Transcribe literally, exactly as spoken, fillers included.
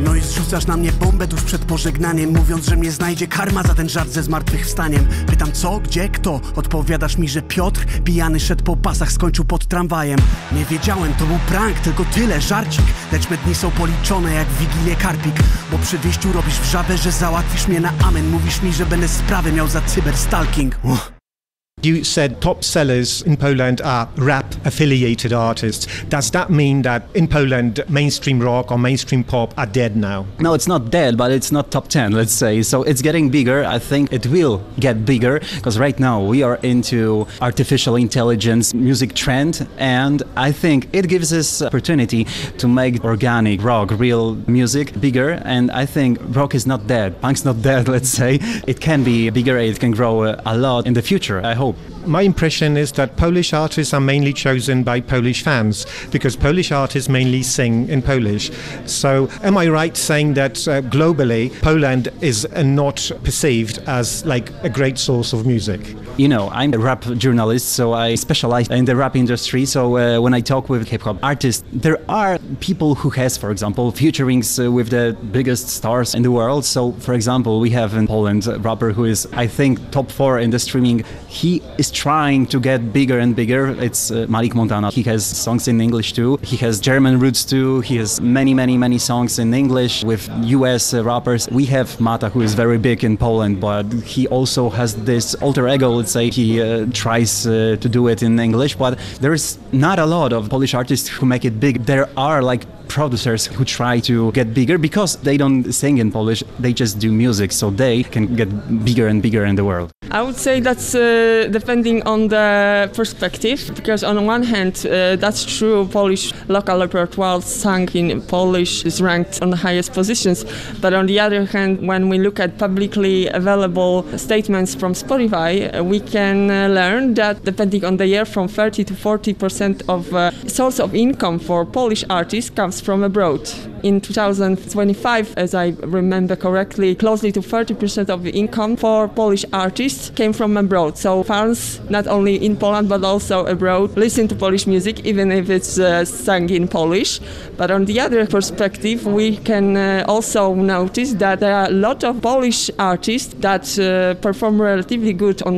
No i zrzucasz na mnie bombę tuż przed pożegnaniem, mówiąc, że mnie znajdzie karma za ten żart ze zmartwychwstaniem. Pytam co, gdzie, kto? Odpowiadasz mi, że Piotr pijany szedł po pasach, skończył pod tramwajem. Nie wiedziałem, to był prank, tylko tyle, żarcik. Lecz me dni są policzone jak w Wigilię karpik. Bo przy wyjściu robisz wrzawę, że załatwisz mnie na amen. Mówisz mi, że będę sprawę miał za cyberstalking. Uch. You said top sellers in Poland are rap-affiliated artists. Does that mean that in Poland mainstream rock or mainstream pop are dead now? No, it's not dead, but it's not top ten, let's say. So it's getting bigger. I think it will get bigger because right now we are into artificial intelligence music trend, and I think it gives us opportunity to make organic rock, real music bigger. And I think rock is not dead. Punk's not dead, let's say. It can be bigger. It can grow a lot in the future, I hope. My impression is that Polish artists are mainly chosen by Polish fans because Polish artists mainly sing in Polish. So am I right saying that uh, globally Poland is uh, not perceived as like a great source of music? You know, I'm a rap journalist, so I specialize in the rap industry. So uh, when I talk with hip-hop artists, there are people who has, for example, featurings uh, with the biggest stars in the world. So, for example, we have in Poland a rapper who is, I think, top four in the streaming. He is trying to get bigger and bigger. It's uh, Malik Montana. He has songs in English too. He has German roots too. He has many, many, many songs in English with U S uh, rappers. We have Mata, who is very big in Poland, but he also has this alter ego. Let's say he uh, tries uh, to do it in English, but there is not a lot of Polish artists who make it big. There are like producers who try to get bigger because they don't sing in Polish, they just do music, so they can get bigger and bigger in the world. I would say that's uh, depending on the perspective, because on one hand, uh, that's true, Polish local repertoire sung in Polish is ranked on the highest positions, but on the other hand, when we look at publicly available statements from Spotify, uh, we can uh, learn that depending on the year, from thirty to forty percent of uh, source of income for Polish artists comes from abroad. In two thousand twenty-five, as I remember correctly, closely to thirty percent of the income for Polish artists came from abroad. So fans, not only in Poland but also abroad, listen to Polish music, even if it's uh, sung in Polish. But on the other perspective, we can uh, also notice that there are a lot of Polish artists that uh, perform relatively good on